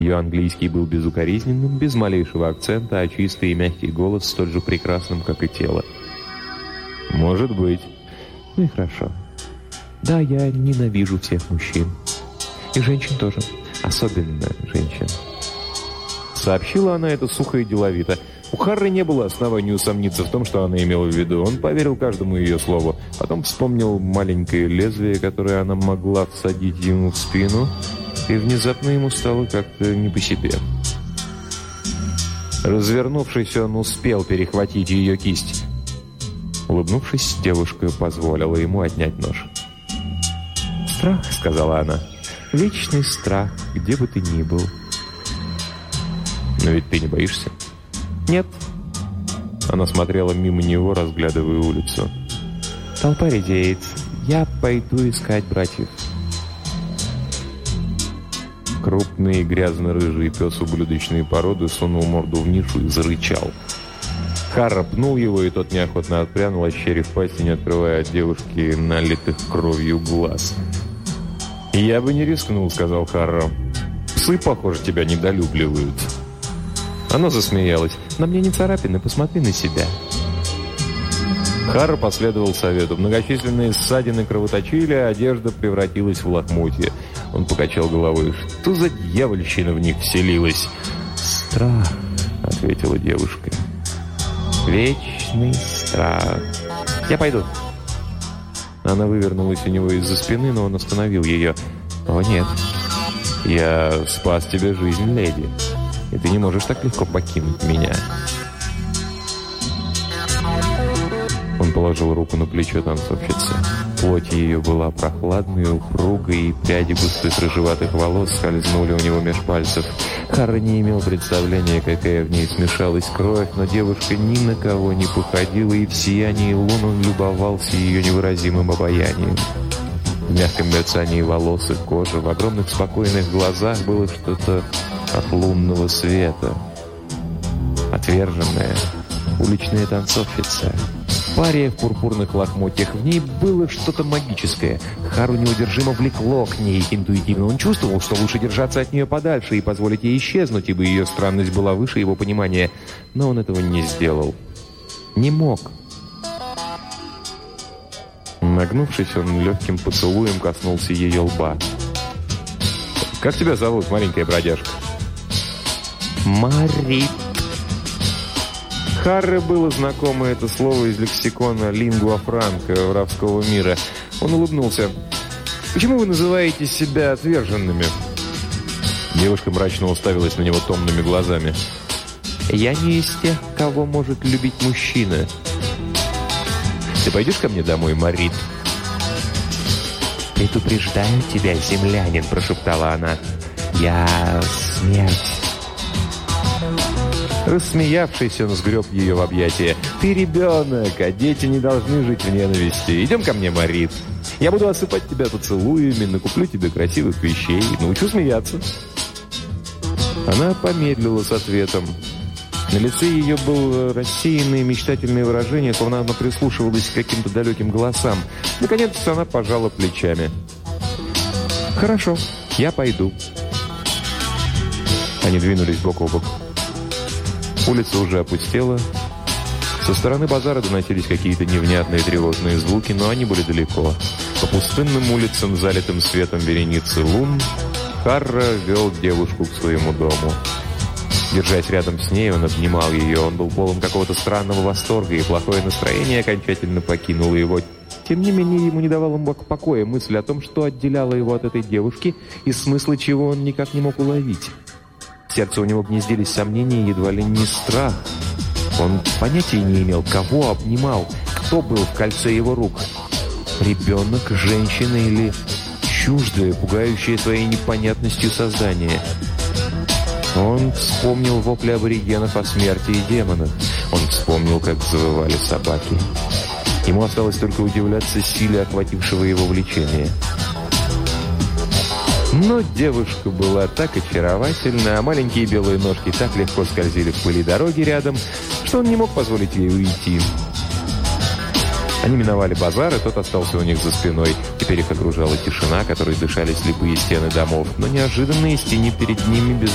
Ее английский был безукоризненным, без малейшего акцента, а чистый и мягкий голос столь же прекрасным, как и тело. «Может быть». «Ну и хорошо. Да, я ненавижу всех мужчин. И женщин тоже. Особенно женщин». Сообщила она это сухо и деловито. У Харры не было оснований усомниться в том, что она имела в виду. Он поверил каждому ее слову. Потом вспомнил маленькое лезвие, которое она могла всадить ему в спину, и внезапно ему стало как-то не по себе. Развернувшись, он успел перехватить ее кисть. Улыбнувшись, девушка позволила ему отнять нож. «Страх», — сказала она, — «вечный страх, где бы ты ни был». «Но ведь ты не боишься?» «Нет». Она смотрела мимо него, разглядывая улицу. «Толпа редеет. Я пойду искать братьев». Крупный грязно-рыжий пес ублюдочной породы сунул морду в нишу и зарычал. Харра пнул его, и тот неохотно отпрянул, ощерив пасть и не открывая от девушки налитых кровью глаз. «Я бы не рискнул», — сказал Харра. «Псы, похоже, тебя недолюбливают». Она засмеялась. «На мне не царапины, посмотри на себя». Харра последовал совету. Многочисленные ссадины кровоточили, а одежда превратилась в лохмотья. Он покачал головой. «Что за дьявольщина в них вселилась?» «Страх», — ответила девушка. «Вечный страх. Я пойду». Она вывернулась у него из-за спины, но он остановил ее. «О, нет. Я спас тебе жизнь, леди. И ты не можешь так легко покинуть меня». Он положил руку на плечо танцовщицы. Плоть ее была прохладной, упругой, и пряди густых рыжеватых волос скользнули у него меж пальцев. Харра не имел представления, какая в ней смешалась кровь, но девушка ни на кого не походила, и в сиянии лун он любовался ее невыразимым обаянием. В мягком мерцании волос и кожи, в огромных спокойных глазах было что-то от лунного света. Отверженная, уличная танцовщица. Пария в пурпурных лохмотьях. В ней было что-то магическое. Хару неудержимо влекло к ней. Интуитивно он чувствовал, что лучше держаться от нее подальше и позволить ей исчезнуть, ибо ее странность была выше его понимания. Но он этого не сделал. Не мог. Нагнувшись, он легким поцелуем коснулся ее лба. «Как тебя зовут, маленькая бродяжка?» «Марит». Харре было знакомо это слово из лексикона «лингуа франка» воровского мира. Он улыбнулся. «Почему вы называете себя отверженными?» Девушка мрачно уставилась на него томными глазами. «Я не из тех, кого может любить мужчина». «Ты пойдешь ко мне домой, Марит?» «Предупреждаю тебя, землянин», — прошептала она. «Я смерть». Рассмеявшись, он сгреб ее в объятия. «Ты ребенок, а дети не должны жить в ненависти. Идем ко мне, Марит. Я буду осыпать тебя поцелуями, накуплю тебе красивых вещей, научу смеяться». Она помедлила с ответом. На лице ее было рассеянное мечтательное выражение, словно она прислушивалась к каким-то далеким голосам. Наконец она пожала плечами. «Хорошо, я пойду». Они двинулись бок о бок. Улица уже опустела. Со стороны базара доносились какие-то невнятные тревожные звуки, но они были далеко. По пустынным улицам, залитым светом вереницы лун, Харра вел девушку к своему дому. Держась рядом с ней, он обнимал ее. Он был полон какого-то странного восторга, и плохое настроение окончательно покинуло его. Тем не менее, ему не давала покоя мысль о том, что отделяло его от этой девушки, и смысла чего он никак не мог уловить. В сердце у него гнездились сомнения, едва ли не страх. Он понятия не имел, кого обнимал, кто был в кольце его рук. Ребенок, женщина или чуждое, пугающее своей непонятностью создание. Он вспомнил вопли аборигенов о смерти и демонах. Он вспомнил, как завывали собаки. Ему осталось только удивляться силе охватившего его влечения. Но девушка была так очаровательна, а маленькие белые ножки так легко скользили в пыли дороги рядом, что он не мог позволить ей уйти. Они миновали базар, и тот остался у них за спиной. Теперь их окружала тишина, которой дышали слепые стены домов, но неожиданно из тени перед ними без